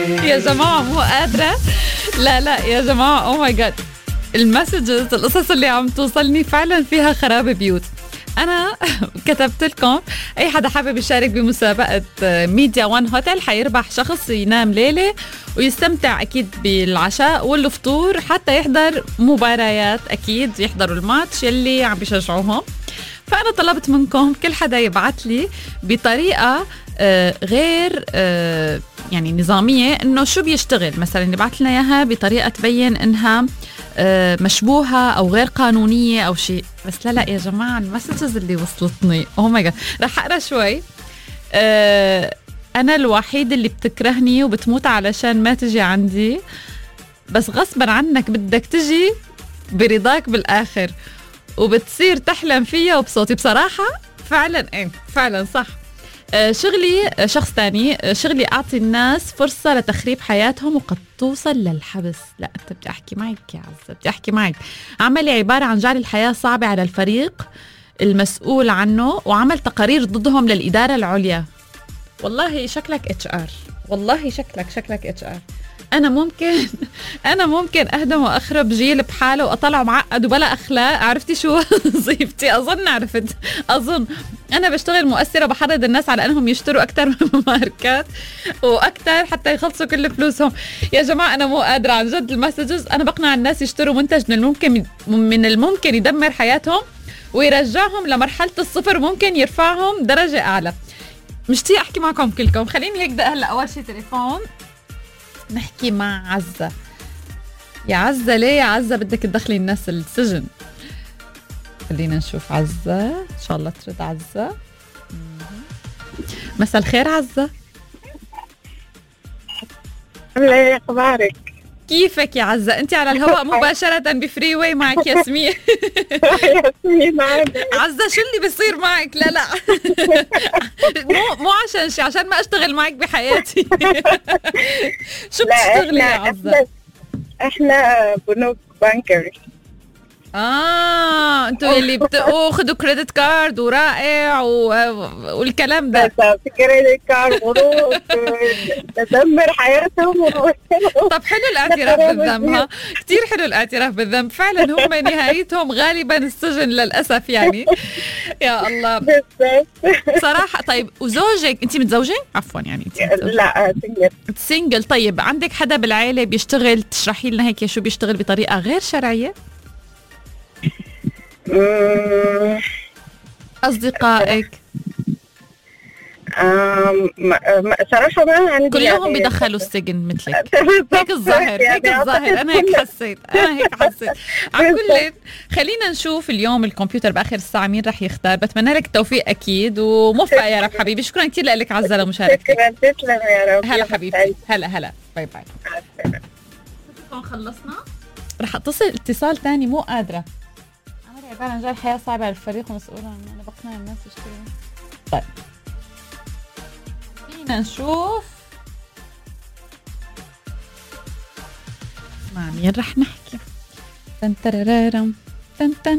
يا جماعة مو قادرة. لا يا جماعة، او ماي جاد، المسجز القصص اللي عم توصلني فعلا فيها خراب بيوت. انا كتبت لكم اي حدا حابب يشارك بمسابقة ميديا وان هوتيل حيربح شخص ينام ليلة ويستمتع اكيد بالعشاء والفطور، حتى يحضر مباريات، اكيد يحضروا الماتش يلي عم بيشجعوهم. فانا طلبت منكم كل حدا يبعث لي بطريقة غير يعني نظامية، انه شو بيشتغل، مثلا يبعث لنا اياها بطريقة تبين انها مشبوهة او غير قانونية او شيء. بس لا يا جماعة، المسجز اللي وصلتني اوه ماي جاد، رح اقرا شوي. انا الوحيد اللي بتكرهني وبتموت علشان ما تجي عندي، بس غصبا عنك بدك تجي برضاك بالاخر، وبتصير تحلم فيها وبصوتي. بصراحة فعلا فعلا صح. شغلي شخص تاني، شغلي أعطي الناس فرصة لتخريب حياتهم وقد توصل للحبس. لا أنت بدي أحكي معك يا عزة، بدي أحكي معك. عملي عبارة عن جعل الحياة صعبة على الفريق المسؤول عنه وعمل تقارير ضدهم للإدارة العليا. والله شكلك HR، والله شكلك HR. أنا ممكن أهدم وأخرب جيل بحاله وأطلعه معقد وبلا أخلاق. عرفتي شو وظيفتي؟ أظن أنا بشتغل مؤثرة، بحرض الناس على أنهم يشتروا أكتر من ماركات وأكتر حتى يخلصوا كل فلوسهم. يا جماعة أنا مو قادرة عن جد. المسجز أنا بقنع الناس يشتروا منتج من الممكن يدمر حياتهم ويرجعهم لمرحلة الصفر، وممكن يرفعهم درجة أعلى. مشتي أحكي معكم كلكم. خليني هيك هلأ أول شي تليفون نحكي مع عزة. يا عزة، ليه يا عزة بدك تدخلي الناس السجن؟ خلينا نشوف عزة، إن شاء الله ترد عزة. مساء الخير عزة. ايه اخبارك؟ كيفك يا عزة؟ انت على الهواء مباشرة بفري واي معك ياسمين. ياسمين معك. عزة شو اللي بيصير معك؟ لا مو عشان شي، عشان ما اشتغل معك بحياتي. شو بتشتغلي يا عزة؟ احنا بنوك بانكرز. انتوا اللي بتاخذوا كريدت كارد ورائع والكلام ده. كريدت كارد ورود تدمر حياتهم. طب حلو الاعتراف بالذنب، ها كتير حلو الاعتراف بالذنب. فعلا هم نهايتهم غالبا السجن للاسف يعني. يا الله صراحة. طيب وزوجك، انت متزوجة؟ عفوا يعني لا سينجل. طيب عندك حدا بالعائلة بيشتغل؟ تشرحي لنا هيك شو بيشتغل بطريقة غير شرعية؟ أصدقائك؟ صراحة ما عندي. كلهم يعني بيدخلوا السجن مثلك. هيك الظاهر أنا هيك حسيت. على كل خلينا نشوف اليوم الكمبيوتر بآخر الساعة مين رح يختار. بتمنى لك التوفيق أكيد وموفقة يا رب حبيبي. شكرا كتير لك عزة لمشاركتك. تسلم يا رب. هلا حبيبتي، هلا باي. خلصنا. رح اتصال تاني، مو قادرة. فعلا جاي الحياة صعبة على الفريق ومسؤولة عن أنا بقنع الناس يشتري. طيب فينا نشوف مع مين رح نحكي. تن ترارارم تن